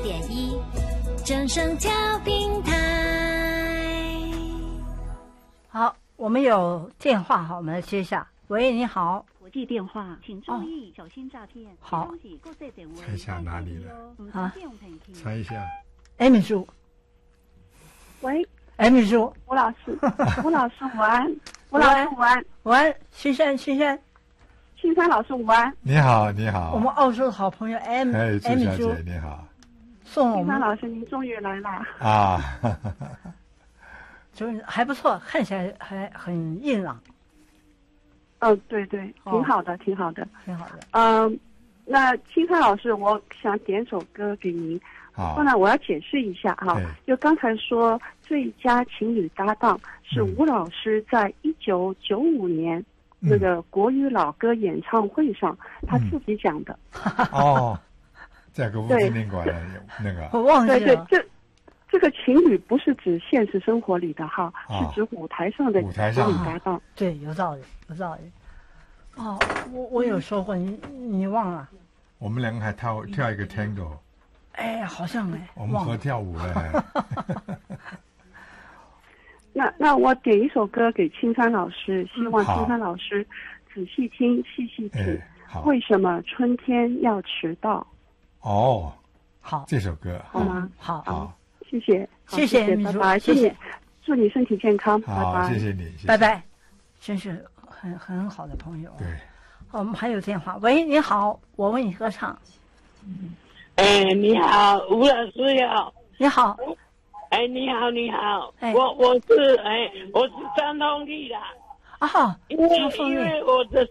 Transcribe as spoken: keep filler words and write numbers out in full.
点一，正声调频台。 好，我们有电话，好，我们来接一下。喂，你好。 国际电话，请注意小心诈骗。 好， 猜一下哪里了？ 啊， 猜一下。 艾米叔。 喂， 艾米叔。 吴老师，吴老师午安，吴老师午安， 午安，青山，青山。 青山老师午安。 你好，你好。 我们澳洲的好朋友艾米， 哎，朱小艾米叔姐你好。 送我们。 青山老师，您终于来了。 啊， 就是还不错，看起来还很硬朗。 嗯、哦，对对，挺好的，哦、挺好的， 挺好的。 嗯、呃，那青山老师，我想点首歌给您。 好。 当然，我要解释一下哈，就刚才说最佳情侣搭档是吴老师在一九九五年。嗯、那个国语老歌演唱会上，嗯、他自己讲的。 哦，在歌舞纪念馆那个。 我忘记了。 对对，这这个情侣不是指现实生活里的哈，哦、是指舞台上的舞台上情侣搭档。 对，有道理，有道理。哦，我我有说过，你你忘了？ 我们两个还跳跳一个 tango。 哎，好像哎。 我们合跳舞了。 那那我点一首歌给青山老师，希望青山老师仔细听、细细听。为什么春天要迟到？ 哦， 好， 这首歌好吗？ 好， 好， 谢谢， 谢谢， 拜拜，谢谢，祝你身体健康，拜拜， 谢谢你， 拜拜，真是很很好的朋友。 对， 我们还有电话，喂，你好，我为你歌唱。 哎，你好，吴老师好， 你好。 哎，你好，你好， 哎、 我我是哎，我是张通力的啊， 因为因为我的